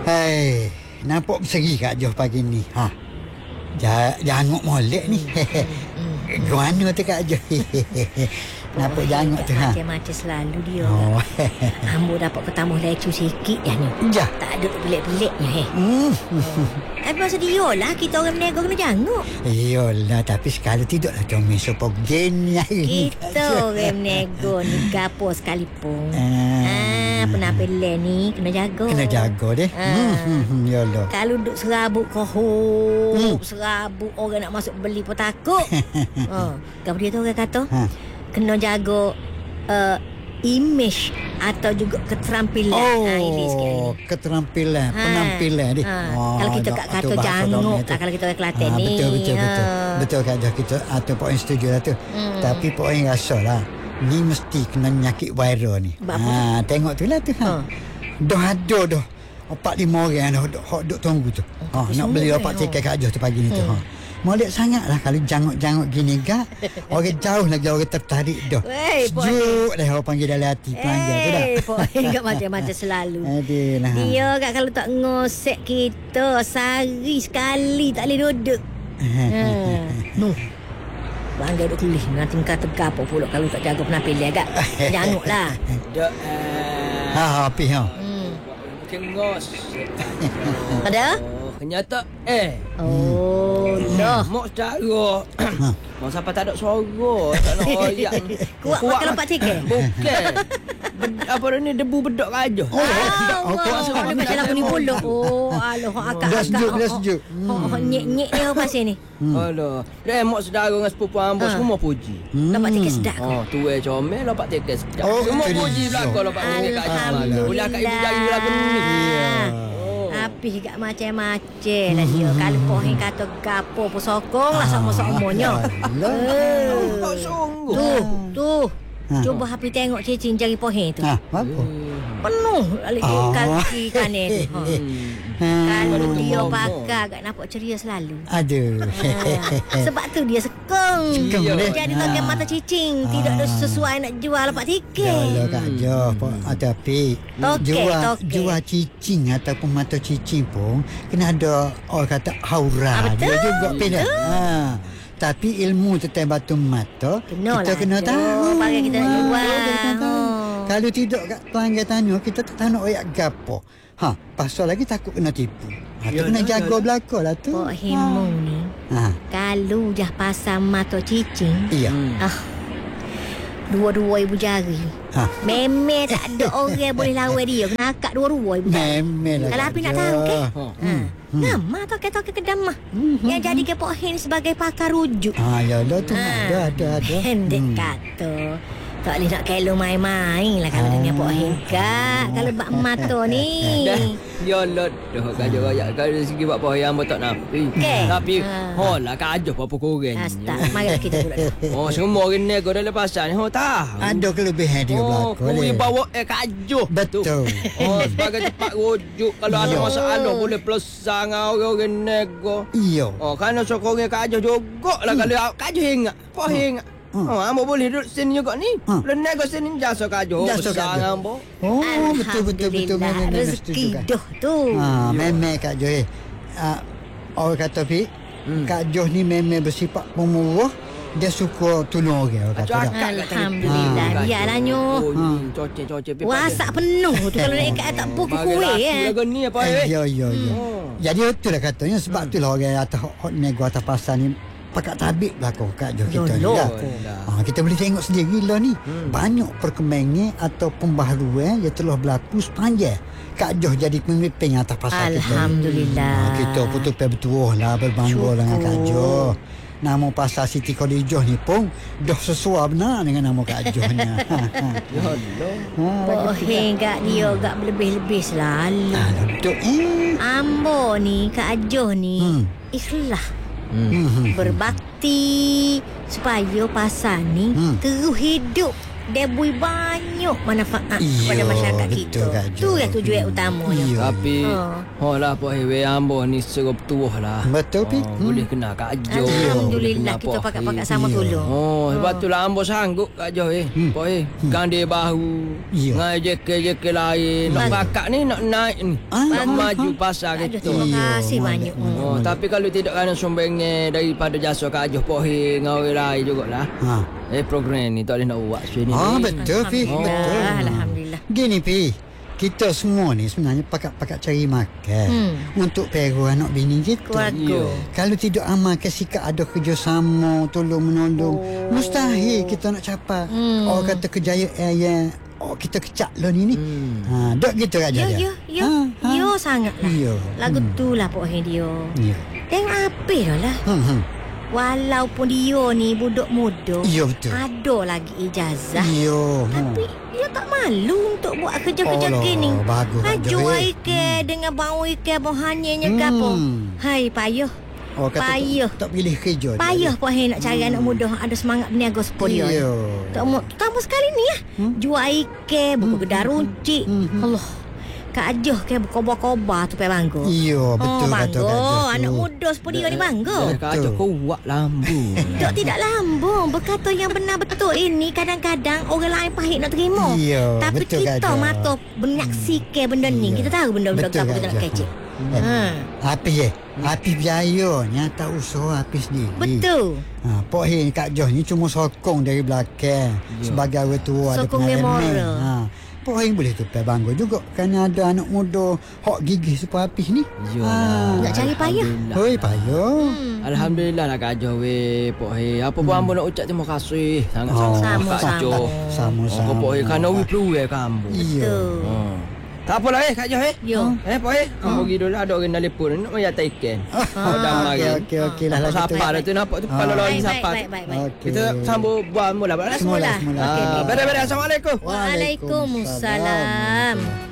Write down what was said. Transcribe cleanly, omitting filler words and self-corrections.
Hai, nampak berseri Kak Joh pagi ni. Janguk molek ni. Gimana tu Kak Joh? Nampak janguk tu Macam-macam selalu dia. Ambo dapat ketemu lecu sikit dah ni. Ja. Tak ada pelik-peliknya. Pasal dia lah kita orang berniaga kena janguk. Iyalah, tapi sekali tidaklah comel sopok geni hari ni. Kita orang berniaga ni gapo sekalipun. Penampilan ni kena jaga. Kena jaga deh. Yalah. Kalau duk serabut kohop, serabut orang nak masuk beli pun takut. Gapo dia tu orang kata? Kena jaga image atau juga keterampilan. Keterampilan, penampilan dia. Kalau kita kata janguk lah, kalau kita orang Kelantan ni. Betul Kak Joh, kita atau poin setuju lah tu. Tapi poin rasa lah, ni mesti kena nyakit viral ni. Tengok tu lah tu. Dah ada dah 4-5 orang dah duk tunggu tu. Nak beli dapat tiket Kak Joh tu pagi ni tu. Molek sangatlah kalau janguk-janguk gini Kak. Orang jauh lagi orang tertarik dah. Sejuk dah orang panggil dalam hati pelanggan tu dah. Poin kat macam-macam selalu. Adalah. Dia Kak kalau tak ngosek kita sehari sekali tak boleh duduk. Bangga duk kelih nanti kata gapo pula kalau tak jaga penampilan Kak. Janguk lah. Dak. Api Cengos. Ada? Kenyataan dah. Mak secara mak siapa tak ada suara, tak nak royak. Kuat makan lepak tiket? Bukan. Apa ni debu bedok aja. Ada macam lagu ni pulak. Aloh akak. Dah sejuk. Nyek-nyek dia pasal ni. Alah. Mak saudara dengan sepupu ambo semua puji. Dapat tiket sedap. Tu comel dapat tiket sedap. Semua puji belaka dapat tiket kat Jamal. Boleh akak ibu jari lagu ni. Habis kat macam-macam lah dia. Kalau pohin kata gapo pun sokong lah sama-samanya. Tu. Cuba Hapi tengok cicing jari pohin tu. Apa? Penuh kaki kanan. Kalau dia pakai agak nampak ceria selalu. Aduh. Sebab tu dia sekong. Jadi bagian mata cicing tidak ada sesuai nak jual lepak tiket. Yalah Kak Joh, tapi jual cicing ataupun mata cicing pun kena ada orang kata aura dia juga beda. Tapi ilmu tentang batu mata kita kena tahu. Bagi kita nak jual. Kalau tidak kat pelanggan tanya, kita tak tahu nak oyak gapo. Pasal lagi takut kena tipu. Tu kena jaga belaka lah tu. Pok Himung ni. Kalau dah pasang mata cicing. Iya. Dua-dua ibu jari. Memang tak ada orang boleh lawan dia. Kena akak dua-dua ibu jari. Memang lah. Kalau Api nak tahu ke? Nama toke-toke kedamah. Yang jadi ke Pok Him sebagai pakar rujuk. Yalah tu ada. Pendek kata. Tak boleh nak kelo main-main lah kalau dengan Pok Him Kak. Kalau bak mata ni. Ya lot dah kajo royak kalau segi buat Pok Him tak nafi. Tapi lah kajo apa korang. Astag, mari kita pula. Semua orang nego dalam pasal ni tahu. Ada kelebihan dia belaka. Kuri bawa kajo. Betul. Sebagai tempat rujuk kalau ada masalah boleh pelesang orang nego. Iya. Kerana sokongan kajo jugalah kalau kajo ingat. Pok Him ambo boleh duduk sini juga ni. Boleh nego sini jasa kajo. Besar ambo. Betul. Rezeki dah tu. Memang Kak Joh. Orang kata Kak Joh ni memang bersifat pemurah. Dia suka tolong orang kata. Alhamdulillah. Biarlah nyo. Cocok. Wasak penuh tu kalau nak ikat tak pukul kuih Lagu ni apa Ya. Jadi itulah katanya sebab itulah orang atas nego atas pasar ni pakat tabik belakang Kak Joh kita ni lah. Kita boleh tengok sendiri lah ni. Banyak perkembangan atau pembaharuan yang telah berlaku sepanjang Kak Joh jadi pemimpin atas pasar kita. Alhamdulillah. Kita betul-betul lah berbangga dengan Kak Joh. Nama pasar Siti Khadijah ni pun dah sesuai benar dengan nama Kak Joh ni. Ya Allah. Hingga dia agak lebih-lebih selalu. Betul. Ambo ni Kak Joh ni ikhlas. Berbakti supaya pasar ni terus hidup. dia bui banyak manfaat Iyo, pada masyarakat betul, kita. Kak Jo. Tu yang tujuan utamanya. Iyo. Tapi lah Pak Hewe ambo ni serap tuah lah. Betul, Pi. Boleh kena Kak Jo. Alhamdulillah Boleh kena kita Pak pakat-pakat He. sama Iyo. tolong. Sebab tu lah ambo sanggup Kak Jo Pak He. Gandai bahu. Iyo. Ngai jeke-jeke lain. Nak bakak ni nak naik ni. Nak maju pasar Kak Jo, kita. terima kasih banyak. Tapi kalau tidak kena sumbangnya daripada jasa Kak Jo Pak He dengan orang lain jugalah. Program ni tak boleh nak buat sini. Betul, Pi. Betul. Alhamdulillah. Gini, Pi. Kita semua ni sebenarnya pakat-pakat cari makan untuk peru anak bini kita. Keluarga. Kalau tidak amalkan sikap ada kerjasama, tolong-menolong, mustahil kita nak capai. Orang kata kejayaan yang kita kecak lo ni. Dok gitu aja dia. Ya sangat lah. Ya. Lagu tu lah Pak He dia. Ya. Tengok apa dah lah. Walaupun dia ni budak muda, Ya, betul. ada lagi ijazah. Ya. Tapi dia tak malu untuk buat kerja-kerja Alah, gini. bagus, Jual bagus. ikan dengan bau ikan bohannya ke apa. Hai, payah. Oh, kata Payah. tak pilih kerja. Payah Pak He nak cari anak muda ada semangat berniaga seperti dia. Ya. Kamu sekali ni ya. Jual ikan, buku kedai runcit. Allah. Kak Ajoh ke berkobar-kobar tu pergi bangga. Ya, betul kata bangga. Kak Jo. Anak muda seperti dia ni bangga. Kak Jo kuat lambu. Tak, tidak lambung. Berkata yang benar betul ini kadang-kadang orang lain pahit nak terima. Ya, Tapi betul, Kak kita Jo. mata menyaksikan benda ni. Kita tahu benda-benda Betul, apa Kak kita nak Jo. kecil. Api api biayanya tak usaha api sendiri. Betul. Pak He Kak Joh ni cuma sokong dari belakang sebagai orang tua ada Sokong dia moral. Pak He boleh tupai bangga juga kerana ada anak muda hak gigih supaya api ni. Nak cari payah. Hoi payah. Alhamdulillah lah Kak Jo Pak He. Apa pun ambo nak ucap terima kasih sangat-sangat Sama-sama. Kak Jo. Sama-sama. Pak He kerana we perlu kamu. Iya. Tak apalah Kak Jo Yo. Pak He. Ambo pergi dulu ada orang telefon nak mayat ikan. Dah mari. Okey lah. Siapa dah tu nampak tu kepala lagi siapa. Baik. Kita sambung buat mula. Semula. Okey. Beres-beres. Assalamualaikum. Waalaikumsalam.